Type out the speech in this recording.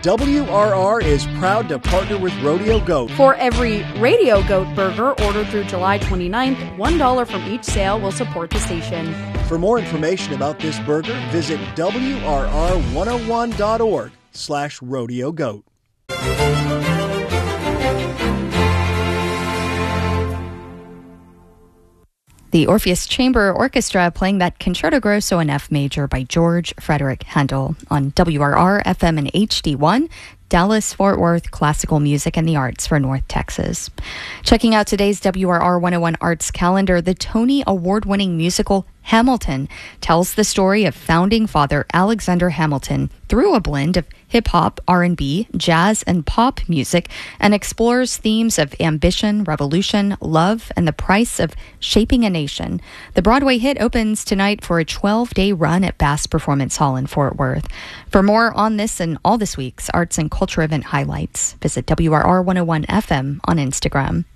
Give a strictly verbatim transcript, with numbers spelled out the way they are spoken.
W R R is proud to partner with Rodeo Goat. For every Radio Goat burger ordered through July twenty-ninth, one dollar from each sale will support the station. For more information about this burger, visit W R R one oh one dot org slash rodeo goat. The Orpheus Chamber Orchestra playing that Concerto Grosso in F major by George Frederick Handel on W R R F M and H D one, Dallas-Fort Worth classical music and the arts for North Texas. Checking out today's W R R one oh one Arts calendar, the Tony Award-winning musical Hamilton tells the story of founding father Alexander Hamilton through a blend of hip-hop, R and B, jazz, and pop music, and explores themes of ambition, revolution, love, and the price of shaping a nation. The Broadway hit opens tonight for a twelve-day run at Bass Performance Hall in Fort Worth. For more on this and all this week's arts and culture event highlights, visit W R R one oh one F M on Instagram.